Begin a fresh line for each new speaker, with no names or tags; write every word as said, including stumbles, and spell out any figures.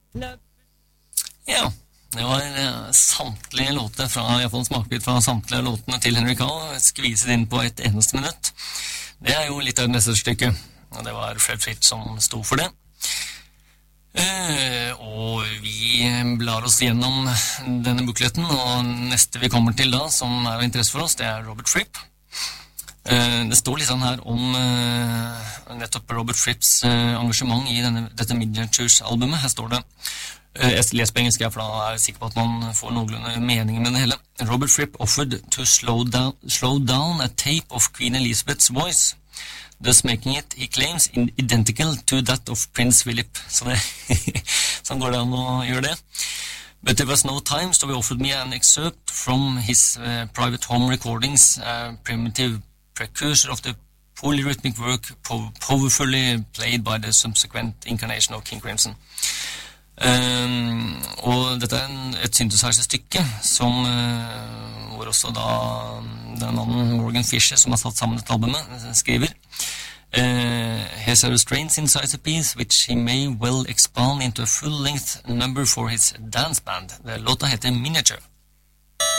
Ja, det var uh, samtlige låter fra, i hvert fall smakbit fra samtlige låtene til Henry Cow, skviset inn på et eneste minutt. Det er jo litt av et mesterstykke, og det var Fred Fritz som sto for det. Uh, og vi blar oss gjennom denne bukletten, og neste vi kommer til da, som er av interesse for oss, det er Robert Fripp. Uh, det står litt sånn her om uh, nettopp Robert Fripps uh, engasjement i denne, dette Miniatures-albumet. Her står det, uh, jeg leser på engelsk, for da er jeg sikker på at man får noenlunde meningen med det hele. Robert Fripp offered to slow down, slow down a tape of Queen Elizabeth's voice, thus making it, he claims, identical to that of Prince Philip. Så det, sånn går det an å gjøre det. But there was no time, so he offered me an excerpt from his uh, private home recordings, a primitive precursor of the polyrhythmic work po powerfully played by the subsequent incarnation of King Crimson. Um, og dette er en, et synthesizer-stykke som, uh, hvor også da den mannen Morgan Fisher, som har satt sammen dette albumet, skriver uh, Here's a restrained synthesizer piece which he may well expand into a full-length number for his dance band. Det låta heter Miniature.